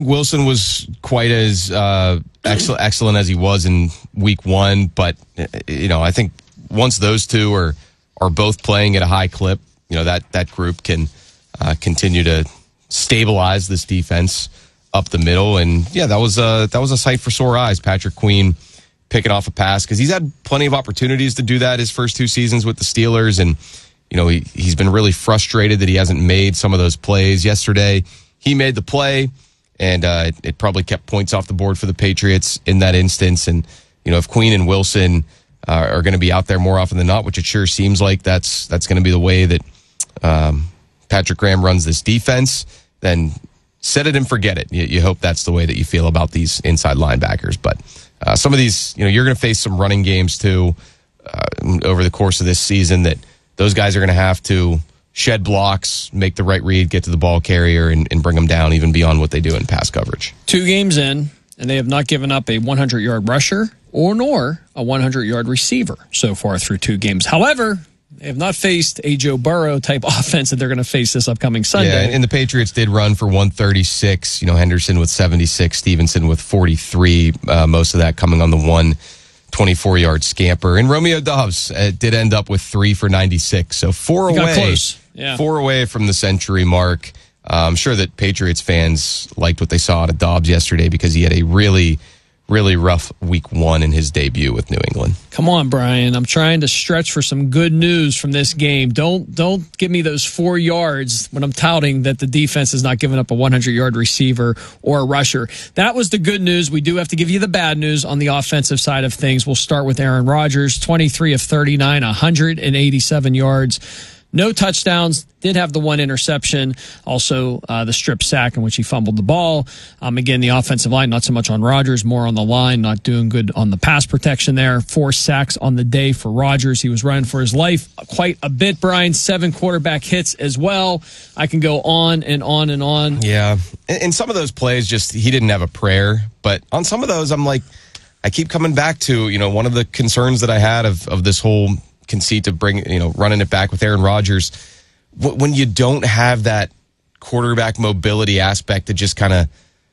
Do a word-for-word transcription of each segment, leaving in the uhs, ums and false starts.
Wilson was quite as uh, excellent, excellent as he was in week one, but you know, I think once those two are are both playing at a high clip, you know, that that group can uh, continue to stabilize this defense up the middle. And yeah, that was a that was a sight for sore eyes. Patrick Queen picking off a pass because he's had plenty of opportunities to do that his first two seasons with the Steelers, and you know, he he's been really frustrated that he hasn't made some of those plays. Yesterday, he made the play, and uh, it, it probably kept points off the board for the Patriots in that instance. And you know, if Queen and Wilson uh, are going to be out there more often than not, which it sure seems like that's that's going to be the way that um, Patrick Graham runs this defense, then set it and forget it. You, you hope that's the way that you feel about these inside linebackers. But uh, some of these, you know, you're going to face some running games too uh, over the course of this season that those guys are going to have to shed blocks, make the right read, get to the ball carrier, and, and bring them down even beyond what they do in pass coverage. Two games in, and they have not given up a hundred-yard rusher or nor a hundred-yard receiver so far through two games. However, they have not faced a Joe Burrow-type offense that they're going to face this upcoming Sunday. Yeah, and the Patriots did run for one thirty-six. You know, Henderson with seventy-six, Stevenson with forty-three, uh, most of that coming on the one twenty-four-yard scamper. And Romeo Doubs uh, did end up with three for ninety-six. So four he away. Got close. Yeah. Four away from the century mark. Uh, I'm sure that Patriots fans liked what they saw out of Doubs yesterday because he had a really, really rough week one in his debut with New England. Come on, Brian. I'm trying to stretch for some good news from this game. Don't don't give me those four yards when I'm touting that the defense is not giving up a hundred-yard receiver or a rusher. That was the good news. We do have to give you the bad news on the offensive side of things. We'll start with Aaron Rodgers, twenty-three of thirty-nine, one hundred eighty-seven yards. No touchdowns, did have the one interception, also uh, the strip sack in which he fumbled the ball. Um, again, the offensive line, not so much on Rodgers, more on the line, not doing good on the pass protection there. Four sacks on the day for Rodgers. He was running for his life quite a bit, Brian. Seven quarterback hits as well. I can go on and on and on. Yeah, and some of those plays, just he didn't have a prayer. But on some of those, I'm like, I keep coming back to, you know, one of the concerns that I had of, of this whole conceit to bring, you know, running it back with Aaron Rodgers, when you don't have that quarterback mobility aspect to just kind of,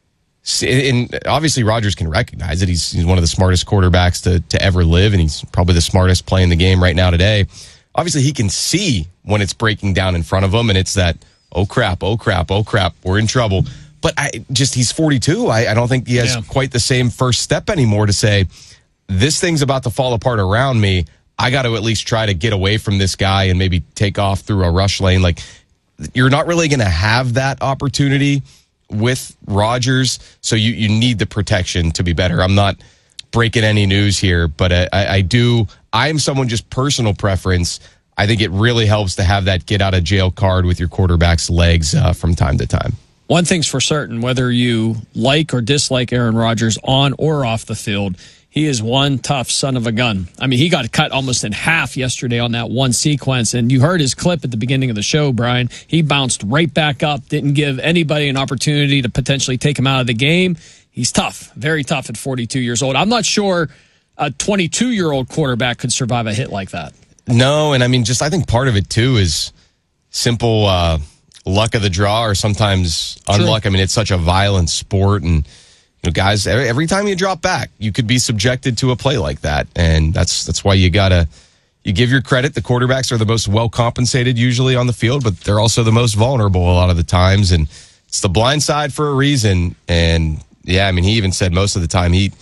and obviously Rodgers can recognize it. He's, he's one of the smartest quarterbacks to, to ever live, and he's probably the smartest playing the game right now today. Obviously, he can see when it's breaking down in front of him, and it's that, oh crap, oh crap, oh crap, we're in trouble. But I just, he's forty-two. I, I don't think he has yeah. quite the same first step anymore to say, this thing's about to fall apart around me. I got to at least try to get away from this guy and maybe take off through a rush lane. Like, you're not really going to have that opportunity with Rodgers, so you, you need the protection to be better. I'm not breaking any news here, but I, I do. I'm someone, just personal preference, I think it really helps to have that get out of jail card with your quarterback's legs uh, from time to time. One thing's for certain, whether you like or dislike Aaron Rodgers on or off the field, he is one tough son of a gun. I mean, he got cut almost in half yesterday on that one sequence, and you heard his clip at the beginning of the show, Brian. He bounced right back up, didn't give anybody an opportunity to potentially take him out of the game. He's tough, very tough at forty-two years old. I'm not sure a twenty-two-year-old quarterback could survive a hit like that. No, and I mean, just I think part of it, too, is simple uh, luck of the draw or sometimes True. unluck. I mean, it's such a violent sport, and you know, guys, every time you drop back, you could be subjected to a play like that. And that's that's why you got to, you give your credit. The quarterbacks are the most well compensated usually on the field, but they're also the most vulnerable a lot of the times. And it's the blind side for a reason. And yeah, I mean, he even said most of the time he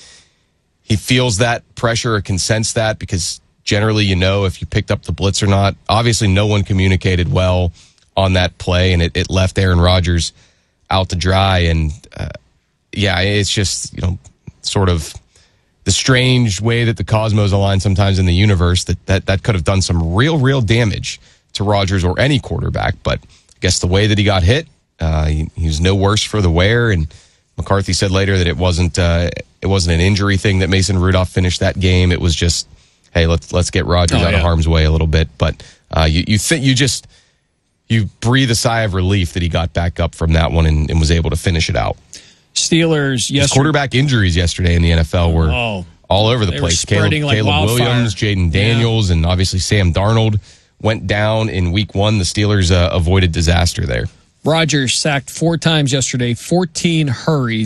he feels that pressure or can sense that because generally you know if you picked up the blitz or not. Obviously, no one communicated well on that play, and it, it left Aaron Rodgers out to dry. And uh, yeah, it's just, you know, sort of the strange way that the cosmos align sometimes in the universe that that, that could have done some real, real damage to Rodgers or any quarterback. But I guess the way that he got hit, uh, he, he was no worse for the wear. And McCarthy said later that it wasn't uh, it wasn't an injury thing that Mason Rudolph finished that game. It was just, hey, let's let's get Rodgers oh, out yeah. of harm's way a little bit. But uh, you you think you just you breathe a sigh of relief that he got back up from that one and, and was able to finish it out. Steelers, yes. Quarterback injuries yesterday in the N F L were oh, all over the place. Caleb, like Caleb Williams, Jaden Daniels, yeah. and obviously Sam Darnold went down in week one. The Steelers uh, avoided disaster there. Rodgers sacked four times yesterday, fourteen hurries.